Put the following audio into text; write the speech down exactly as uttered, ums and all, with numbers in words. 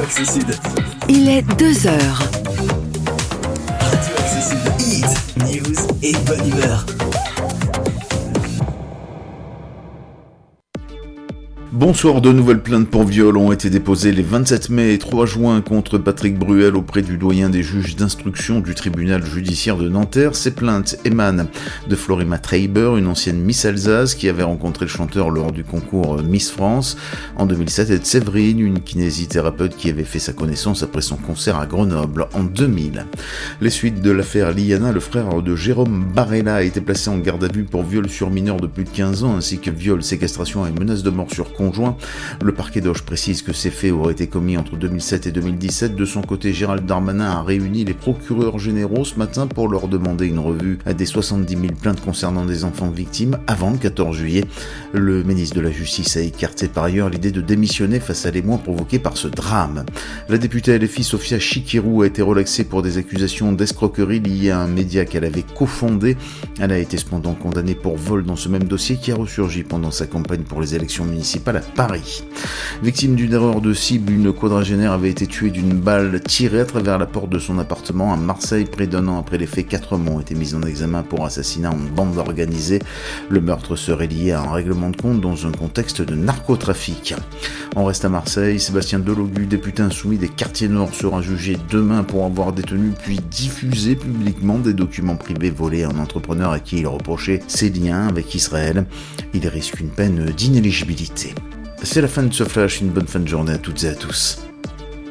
Accessible. Il est deux heures. Radio Accessible. Hit, news et bonne humeur. Bonsoir, de nouvelles plaintes pour viol ont été déposées les vingt-sept mai et trois juin contre Patrick Bruel auprès du doyen des juges d'instruction du tribunal judiciaire de Nanterre. Ces plaintes émanent de Florima Treiber, une ancienne Miss Alsace qui avait rencontré le chanteur lors du concours Miss France en deux mille sept, et de Séverine, une kinésithérapeute qui avait fait sa connaissance après son concert à Grenoble en deux mille. Les suites de l'affaire Liana, le frère de Jérôme Barella a été placé en garde à vue pour viol sur mineur de plus de quinze ans ainsi que viol, séquestration et menace de mort sur conjoint. Le parquet d'Auch précise que ces faits auraient été commis entre deux mille sept et deux mille dix-sept. De son côté, Gérald Darmanin a réuni les procureurs généraux ce matin pour leur demander une revue des soixante-dix mille plaintes concernant des enfants victimes avant le quatorze juillet. Le ministre de la Justice a écarté par ailleurs l'idée de démissionner face à l'émoi provoqué par ce drame. La députée L F I Sophia Chikirou a été relaxée pour des accusations d'escroquerie liées à un média qu'elle avait cofondé. Elle a été cependant condamnée pour vol dans ce même dossier qui a ressurgi pendant sa campagne pour les élections municipales à Paris. Victime d'une erreur de cible, une quadragénaire avait été tuée d'une balle tirée à travers la porte de son appartement à Marseille. Près d'un an après les faits, quatre hommes ont été mis en examen pour assassinat en bande organisée. Le meurtre serait lié à un règlement de compte dans un contexte de narcotrafic. On reste à Marseille. Sébastien Delogu, député insoumis des Quartiers Nord, sera jugé demain pour avoir détenu puis diffusé publiquement des documents privés volés à un entrepreneur à qui il reprochait ses liens avec Israël. Il risque une peine d'inéligibilité. C'est la fin de ce flash, une bonne fin de journée à toutes et à tous.